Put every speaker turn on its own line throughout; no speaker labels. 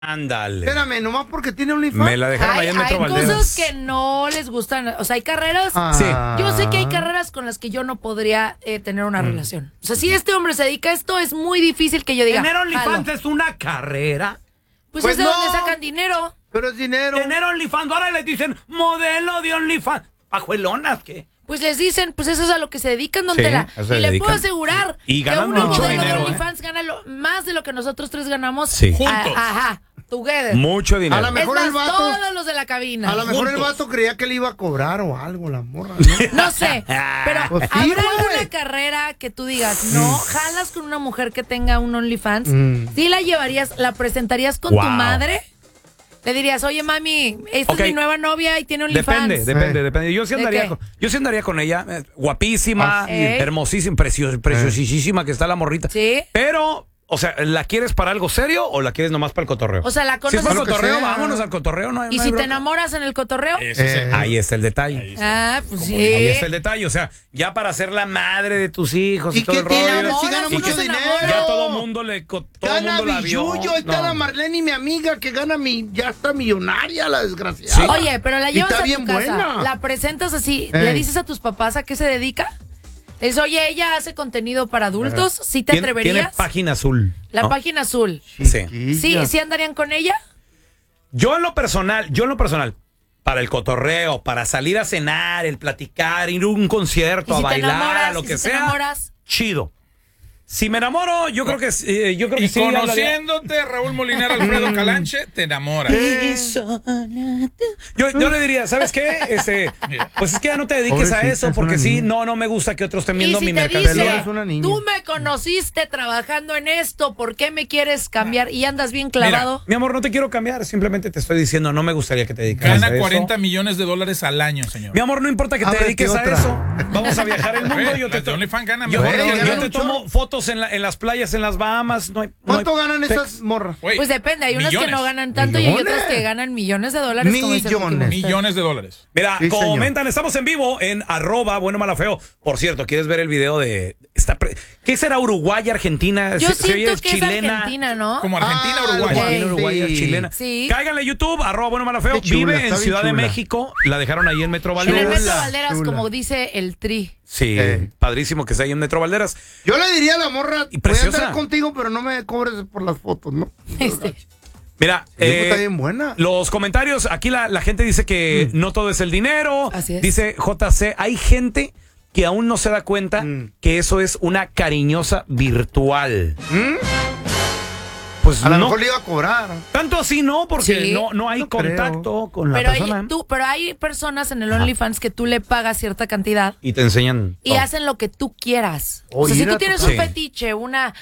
Ándale.
Espérame, nomás porque tiene OnlyFans.
Me la dejaron ahí en Metro Valderas.
Hay cosas que no les gustan. O sea, hay carreras.
Sí.
Yo sé que hay carreras con las que yo no podría tener una relación. O sea, si este hombre se dedica a esto, es muy difícil que yo diga.
¿Tener OnlyFans
jalo.
es una carrera?
Pues,
Pues
es de
no.
donde sacan dinero.
Pero es dinero.
Tener OnlyFans, ahora les dicen modelo de OnlyFans. ¿Pajuelonas qué?
Pues les dicen, pues eso es a lo que se dedican, don
Sí,
Tela.
a eso se
Y le
dedican.
puedo asegurar
Y
que
ganan
una
mucho
modelo
dinero,
de OnlyFans gana más de lo que nosotros tres ganamos.
Sí.
Juntos.
Ajá, together.
Mucho dinero.
A la
Es
mejor
más,
el vato.
todos los de la cabina.
A lo mejor el
Juntos.
vato creía que le iba a cobrar o algo, la morra.
No sé, pero
Pues sí,
¿habrá
güey.
alguna carrera que tú digas, no, jalas con una mujer que tenga un OnlyFans? ¿Sí la llevarías, la presentarías con tu
Wow.
madre? Le dirías, oye, mami, esta
Ok.
es mi nueva novia y tiene OnlyFans.
Depende. Yo sí
¿De
andaría
qué?
con ella, guapísima, hermosísima, preciosísima que está la morrita.
Sí.
Pero, o sea, ¿la quieres para algo serio o la quieres nomás para el cotorreo?
O sea, la
Si es
conoces.
para el
Lo que
cotorreo,
sea.
vámonos al cotorreo. No hay,
¿Y
no hay
si te
bronca.
enamoras en el cotorreo?
Ese es el-
Ahí está el detalle.
Ah, pues sí.
Ahí está el detalle. O sea, ya para ser la madre de tus hijos y,
¿Y
todo
qué
el rollo.
tiene?
Ahora
Si gana
sí
mucho
no se
dinero.
enamora.
Ya todo el mundo
Gana
la vio.
billuyo. Ahí está
No.
la Marlene, mi amiga, que gana ya está millonaria, la desgraciada.
Sí.
Oye, pero la
Y
llevas
está
a tu
bien
casa,
buena.
la presentas así, le dices a tus papás a qué se dedica. Es, oye, ella hace contenido para adultos, ¿sí te
Tiene
atreverías?
página azul.
La
¿no?
página azul.
Sí.
¿Sí andarían con ella?
Yo en lo personal, para el cotorreo, para salir a cenar, el platicar, ir a un concierto,
¿Y
a
si te
bailar,
enamoras?
a lo
¿Y
que
si te
sea,
enamoras?
chido. Si me enamoro, yo creo que
Y
sí.
conociéndote, Raúl Molinar, Alfredo Calanche, te enamoras.
Yo le diría, ¿sabes qué? Pues es que ya no te dediques a
Pobrecita,
eso,
es
porque
una
sí,
niña.
no me gusta que otros estén
Y
viendo
si
mi
te
mercadería.
Es una
dice,
niña.
tú me conociste trabajando en esto, ¿por qué me quieres cambiar? Y andas bien clavado.
Mi amor, no te quiero cambiar, simplemente te estoy diciendo, no me gustaría que te dedicaras a
Gana
eso.
40 millones de dólares al año, señor.
Mi amor, no importa que te
Ábrete
dediques a
otra.
eso. Vamos a viajar el mundo. Yo
Las de OnlyFans ganan
yo,
mejor.
Güey,
yo
ganan
te
un
tomo
chorro.
fotos en las playas, en las Bahamas.
¿Cuánto ganan esas morras?
Güey,
Pues depende, hay unas que
millones.
no ganan tanto y hay
Millones.
otras que ganan millones de dólares. como dice el
Millones.
Cookie Monster.
Millones de dólares.
Mira,
Sí, señor.
comentan, estamos en vivo en @buenomalafeo. Por cierto, ¿quieres ver el video de qué será Uruguay, Argentina?
Yo
Se oye,
siento que es Argentina, ¿no?
Como Argentina,
Ah,
Uruguay.
Argentina,
Sí.
Uruguay, chilena.
Sí.
Cáiganle a YouTube, @buenomalafeo.
Qué chula,
Vive
está
en
bien
Ciudad de
chula.
México. La dejaron ahí en Metro
En el
Valderas.
Metro
Chula,
Valderas,
chula.
como dice el Tri.
Sí, padrísimo que sea ahí en Metro Valderas.
Yo le diría a la morra,
Y
voy a
preciosa.
andar contigo, pero no me cobres por las fotos, ¿no?
Mira,
Está bien buena.
los comentarios, aquí la gente dice que no todo es el dinero.
Así es.
Dice JC, hay gente que aún no se da cuenta que eso es una cariñosa virtual. Pues
A lo
no,
mejor le iba a cobrar.
tanto así no, porque
Sí.
no hay
No
contacto con la
Pero
persona.
pero hay personas en el OnlyFans que tú le pagas cierta cantidad
Y te enseñan.
y
todo.
hacen lo que tú quieras.
Oh,
O sea, si
ir
tú
a
tienes
tocar.
un fetiche, una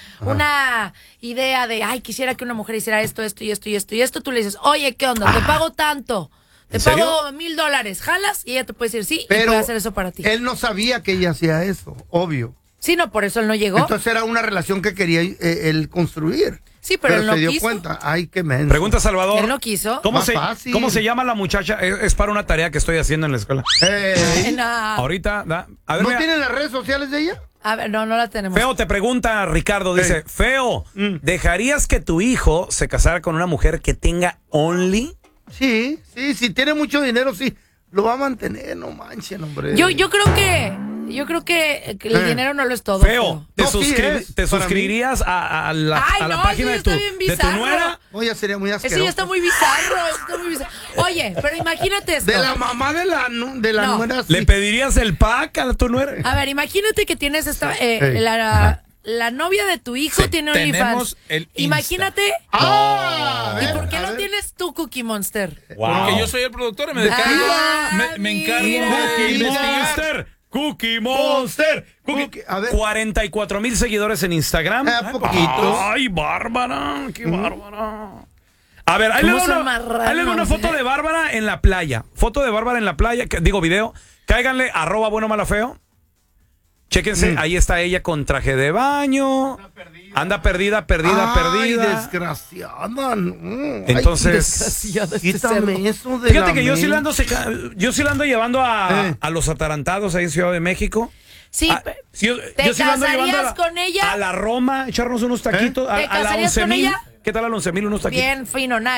idea de, ay, quisiera que una mujer hiciera esto, esto y esto y esto y esto, tú le dices, oye, ¿qué onda? Te pago tanto. Te
¿En serio?
pago $1,000. ¿Jalas? Y ella te puede decir sí y
Pero
puede hacer eso para ti.
él no sabía que ella hacía eso, obvio.
Sí, no, por eso él no llegó.
Entonces era una relación que quería él construir.
Sí, pero él no
se dio
quiso.
cuenta. Ay, qué menso.
Pregunta Salvador.
Él no quiso.
¿Cómo
Más
se,
fácil.
¿Cómo se llama la muchacha? Es para una tarea que estoy haciendo en la escuela.
Ey,
No,
Ahorita, a ver,
¿No
mira.
tienen las redes sociales de ella?
a ver, no la tenemos.
Feo te pregunta, Ricardo, dice, Feo, ¿dejarías que tu hijo se casara con una mujer que tenga Only?
Sí, si tiene mucho dinero, sí. Lo va a mantener, no manchen, hombre.
Yo creo que el dinero no lo es todo.
Feo, ¿te,
No, sí es,
te
para
suscribirías a la,
Ay,
a la
no,
página
eso
de
ya está bien
tu
bizarro.
nuera?
Oye, ya sería muy asqueroso.
Eso ya está muy bizarro, está muy bizarro. Oye, pero imagínate esto.
De la mamá de la
No.
nuera, sí.
¿Le pedirías el pack a tu nuera?
A ver, imagínate que tienes esta
Ey.
la novia de tu hijo
Sí,
tiene
tenemos
OnlyFans.
el Insta.
Imagínate.
¡Ah! a
¿Y
ver,
por qué
a
lo
ver.
tienes tú, Cookie Monster?
Porque yo soy el productor y me encargo, me encargo
mira.
de investigar.
Monster, Cookie Monster,
Cookie, a ver.
44,000 seguidores en Instagram.
Poquitos.
Ay, Bárbara, qué bárbara. A ver, ahí le
¿Cómo
va
son
una,
marranos,
ahí le va una foto de Bárbara en la playa. Foto de Bárbara en la playa, digo video. Cáiganle, @buenomalafeo. Chéquense, ahí está ella con traje de baño. Anda perdida.
Ay,
perdida.
desgraciada. No.
Entonces,
Quítame eso de
fíjate
la
que yo sí la
mente.
ando llevando a los atarantados ahí en Ciudad de México.
Sí,
Ah, sí,
¿te
sí la ando llevando
casarías con ella?
a la Roma, echarnos unos taquitos.
¿Te
a la
casarías con
11,000.
ella?
¿Qué tal al 11,000 unos taquitos?
Bien fino, nice.